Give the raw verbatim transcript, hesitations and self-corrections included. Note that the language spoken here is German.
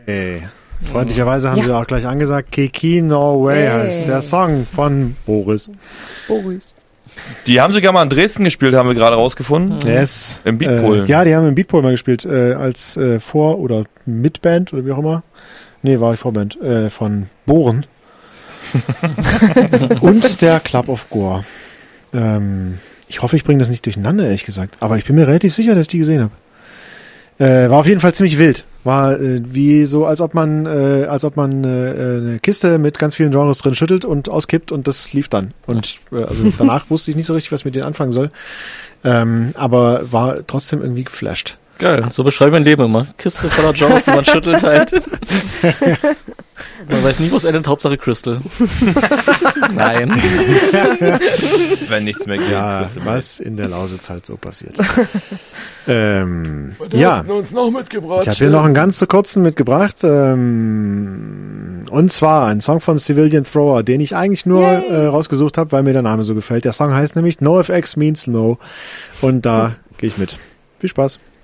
Hey. Freundlicherweise haben ja. sie auch gleich angesagt, Kiki No Way hey. heißt der Song von Boris. Boris. Die haben sogar mal in Dresden gespielt, haben wir gerade rausgefunden. Yes. Im Beatpol. Äh, ja, die haben im Beatpol mal gespielt, äh, als äh, Vor- oder Mitband oder wie auch immer. Nee, war die Vorband äh, von Bohren. Und der Club of Gore. Ähm, ich hoffe, ich bringe das nicht durcheinander, ehrlich gesagt. Aber ich bin mir relativ sicher, dass ich die gesehen habe. Äh, war auf jeden Fall ziemlich wild. War äh, wie so, als ob man, äh, als ob man äh, eine Kiste mit ganz vielen Genres drin schüttelt und auskippt und das lief dann. Und äh, also danach wusste ich nicht so richtig, was mit denen anfangen soll. Ähm, aber war trotzdem irgendwie geflasht. Geil, so beschreibe ich mein Leben immer. Kiste voller Genres, die man schüttelt halt. Man weiß nie, wo es endet, Hauptsache Crystal. Nein. Wenn nichts mehr geht. Ja, was in der Lausitz halt so passiert. ähm, ja, uns noch mitgebracht, ich habe hier noch einen ganz so kurzen mitgebracht. Ähm, und zwar ein Song von Civilian Thrower, den ich eigentlich nur äh, rausgesucht habe, weil mir der Name so gefällt. Der Song heißt nämlich NoFX Means No. Und da gehe ich mit. Viel Spaß.